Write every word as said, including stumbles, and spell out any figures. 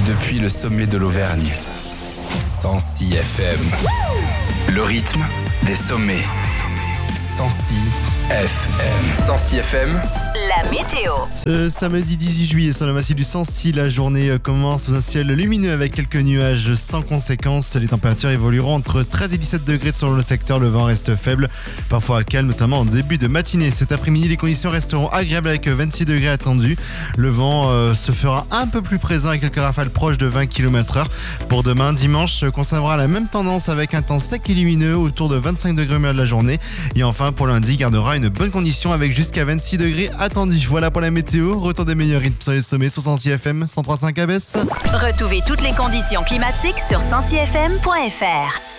depuis le sommet de l'Auvergne. cent six F M. Le rythme des sommets. cent six F M. cent six F M. La météo. Ce samedi dix-huit juillet sur le massif du Sancy, la journée commence sous un ciel lumineux avec quelques nuages sans conséquence. Les températures évolueront entre treize et dix-sept degrés selon le secteur. Le vent reste faible, parfois calme, notamment en début de matinée. Cet après-midi, les conditions resteront agréables avec vingt-six degrés attendus. Le vent euh, se fera un peu plus présent avec quelques rafales proches de vingt kilomètres heure. Pour demain, dimanche, conservera la même tendance avec un temps sec et lumineux autour de vingt-cinq degrés au milieu de la journée. Et enfin, pour lundi, gardera une bonne condition avec jusqu'à vingt-six degrés attendus. Voilà pour la météo. Retour des meilleurs rythmes sur les sommets sur cent six F M, cent trois virgule cinq A B S. Retrouvez toutes les conditions climatiques sur cent six F M point F R.